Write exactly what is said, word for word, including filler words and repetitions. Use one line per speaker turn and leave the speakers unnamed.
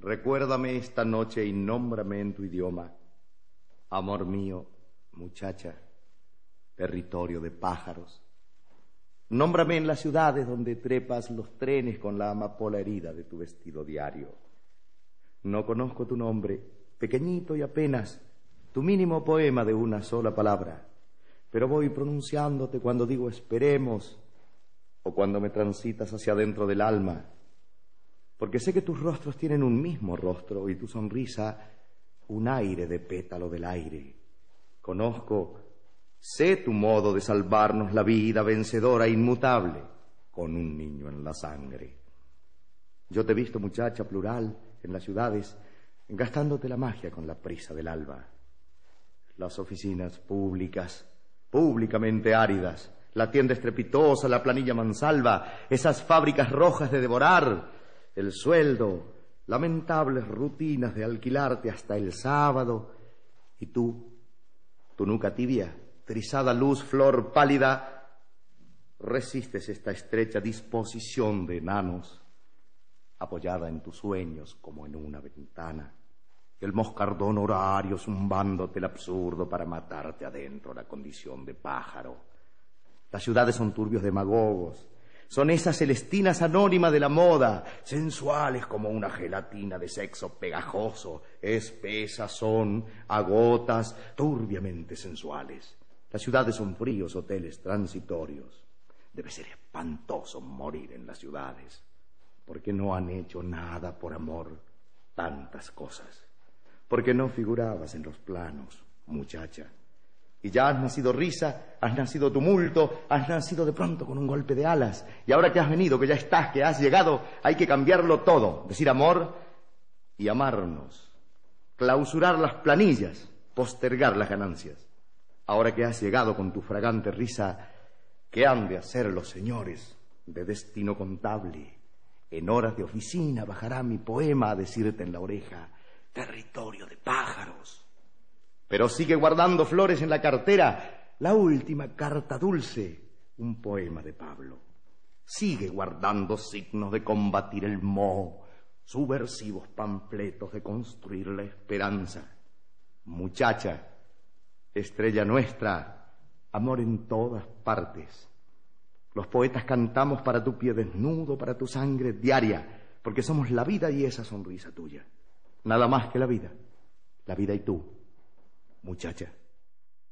Recuérdame esta noche y nómbrame en tu idioma. Amor mío, muchacha, territorio de pájaros. Nómbrame en las ciudades donde trepas los trenes con la amapola herida de tu vestido diario. No conozco tu nombre, pequeñito y apenas, tu mínimo poema de una sola palabra, pero voy pronunciándote cuando digo esperemos o cuando me transitas hacia adentro del alma, porque sé que tus rostros tienen un mismo rostro y tu sonrisa un aire de pétalo del aire. Conozco, sé tu modo de salvarnos la vida vencedora e inmutable con un niño en la sangre. Yo te he visto, muchacha plural, en las ciudades, gastándote la magia con la prisa del alba. Las oficinas públicas, públicamente áridas, la tienda estrepitosa, la planilla mansalva, esas fábricas rojas de devorar, el sueldo, lamentables rutinas de alquilarte hasta el sábado, y tú, tu nuca tibia, trizada luz, flor pálida, resistes esta estrecha disposición de enanos, apoyada en tus sueños como en una ventana, el moscardón horario zumbándote el absurdo para matarte adentro la condición de pájaro. Las ciudades son turbios demagogos, son esas celestinas anónimas de la moda, sensuales como una gelatina de sexo pegajoso, espesas son, a gotas, turbiamente sensuales. Las ciudades son fríos hoteles transitorios. Debe ser espantoso morir en las ciudades, porque no han hecho nada por amor, tantas cosas, porque no figurabas en los planos, muchacha. Y ya has nacido risa, has nacido tumulto, has nacido de pronto con un golpe de alas. Y ahora que has venido, que ya estás, que has llegado, hay que cambiarlo todo. Decir amor y amarnos. Clausurar las planillas, postergar las ganancias. Ahora que has llegado con tu fragante risa, ¿qué han de hacer los señores de destino contable? En horas de oficina bajará mi poema a decirte en la oreja, territorio de pájaros. Pero sigue guardando flores en la cartera, la última carta dulce, un poema de Pablo. Sigue guardando signos de combatir el moho, subversivos panfletos de construir la esperanza. Muchacha, estrella nuestra, amor en todas partes. Los poetas cantamos para tu pie desnudo, para tu sangre diaria, porque somos la vida y esa sonrisa tuya. Nada más que la vida, la vida y tú. Muchacha.